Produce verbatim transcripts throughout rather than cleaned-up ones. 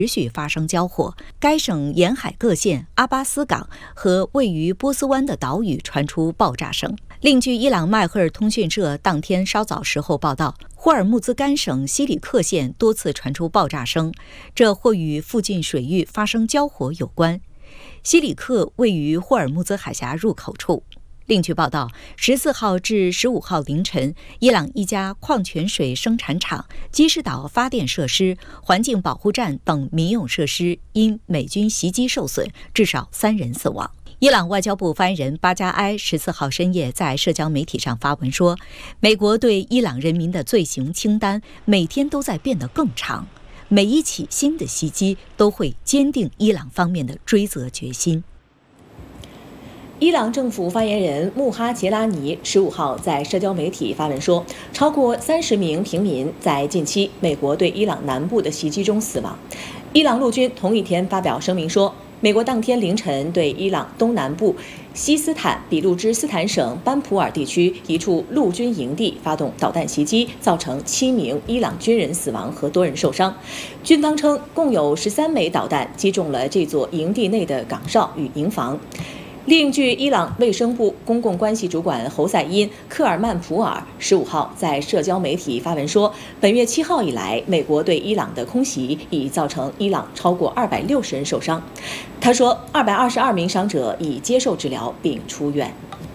持续发生交火，该省沿海各县、阿巴斯港和位于波斯湾的岛屿传出爆炸声。另据伊朗迈赫尔通讯社当天稍早时候报道，霍尔木兹干省西里克县多次传出爆炸声，这或与附近水域发生交火有关。西里克位于霍尔木兹海峡入口处。另据报道，十四号至十五号凌晨，伊朗一家矿泉水生产厂、基士岛发电设施、环境保护站等民用设施因美军袭击受损，至少三人死亡。伊朗外交部发言人巴加埃十四号深夜在社交媒体上发文说，美国对伊朗人民的罪行清单每天都在变得更长，每一起新的袭击都会坚定伊朗方面的追责决心。 伊朗政府发言人穆哈杰拉尼十五号在社交媒体发文说，超过三十名平民在近期美国对伊朗南部的袭击中死亡。伊朗陆军同一天发表声明说，美国当天凌晨对伊朗东南部西斯坦比路支斯坦省班普尔地区一处陆军营地发动导弹袭击，造成七名伊朗军人死亡和多人受伤。军方称，共有十三枚导弹击中了这座营地内的岗哨与营房。另据伊朗卫生部公共关系主管侯赛因·科尔曼普尔十五号在社交媒体发文说，本月七号以来，美国对伊朗的空袭已造成伊朗超过二百六十人受伤。他说，二百二十二名伤者已接受治疗并出院。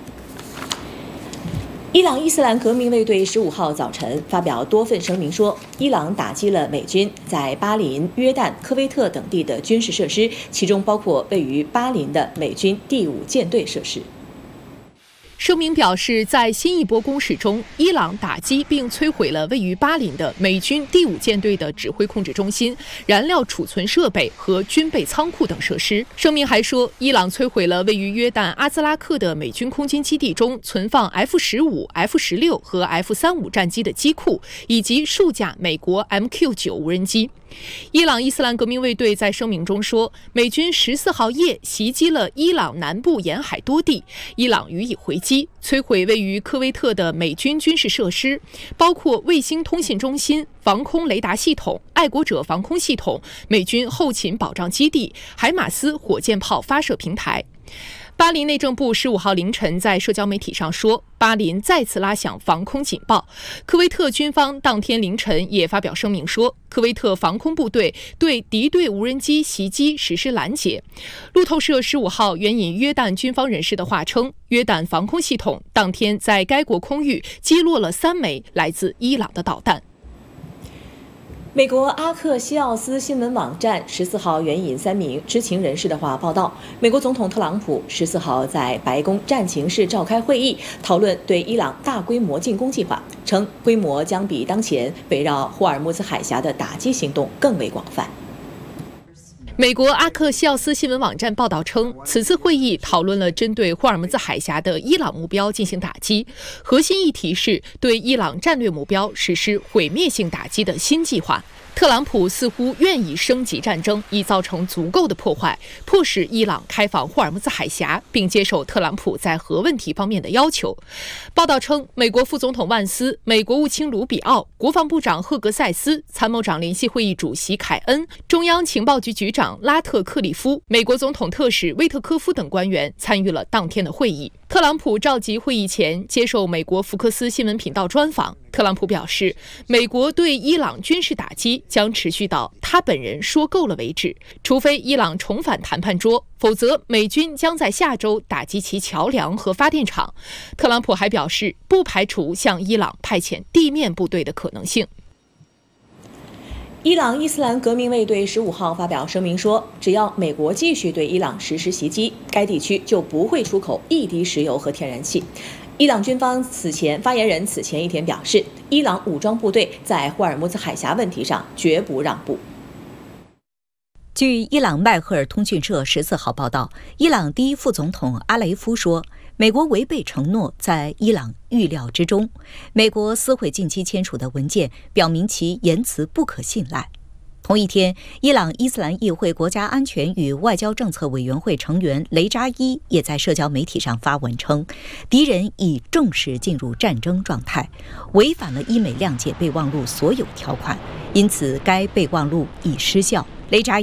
伊朗伊斯兰革命卫队十五号早晨发表多份声明说，伊朗打击了美军在巴林、约旦、科威特等地的军事设施，其中包括位于巴林的美军第五舰队设施。 声明表示，在新一波攻势中，伊朗打击并摧毁了位于巴林的美军第五舰队的指挥控制中心、燃料储存设备和军备仓库等设施。声明还说，伊朗摧毁了位于约旦阿兹拉克的美军空军基地中存放 F 十五、F 十六和 F 三十五战机的机库，以及数架美国 M Q 九 无人机。伊朗伊斯兰革命卫队在声明中说，美军十四号夜袭击了伊朗南部沿海多地，伊朗予以回击，摧毁位于科威特的美军军事设施，包括卫星通信中心、防空雷达系统、爱国者防空系统、美军后勤保障基地、海马斯火箭炮发射平台。巴林内政部十五号凌晨在社交媒体上说，巴林再次拉响防空警报。科威特军方当天凌晨也发表声明说，科威特防空部队对敌对无人机袭击实施拦截。路透社十五号援引约旦军方人士的话称，约旦防空系统当天在该国空域击落了三枚来自伊朗的导弹。 美国阿克西奥斯新闻网站十四号援引三名知情人士的话报道，美国总统特朗普十四号在白宫战情室召开会议，讨论对伊朗大规模进攻计划，称规模将比当前围绕霍尔木兹海峡的打击行动更为广泛。 美国阿克西奥斯新闻网站报道称，此次会议讨论了针对霍尔木兹海峡的伊朗目标进行打击，核心议题是对伊朗战略目标实施毁灭性打击的新计划。特朗普似乎愿意升级战争，以造成足够的破坏，迫使伊朗开放霍尔木兹海峡，并接受特朗普在核问题方面的要求。报道称，美国副总统万斯、美国务卿卢比奥、国防部长赫格塞斯、参谋长联席会议主席凯恩、中央情报局局长拉特克利夫、美国总统特使威特科夫等官员参与了当天的会议。特朗普召集会议前接受美国福克斯新闻频道专访，特朗普表示，美国对伊朗军事打击将持续到他本人说够了为止，除非伊朗重返谈判桌，否则美军将在下周打击其桥梁和发电厂。特朗普还表示，不排除向伊朗派遣地面部队的可能性。 伊朗伊斯兰革命卫队十五号发表声明说，只要美国继续对伊朗实施袭击，该地区就不会出口一滴石油和天然气。伊朗军方此前发言人此前一天表示，伊朗武装部队在霍尔木兹海峡问题上绝不让步。 据伊朗迈赫尔通讯社十四号报道，伊朗第一副总统阿雷夫说，美国违背承诺在伊朗预料之中。美国撕毁近期签署的文件，表明其言辞不可信赖。同一天，伊朗伊斯兰议会国家安全与外交政策委员会成员雷扎伊也在社交媒体上发文称，敌人已正式进入战争状态，违反了伊美谅解备忘录所有条款，因此该备忘录已失效。雷扎伊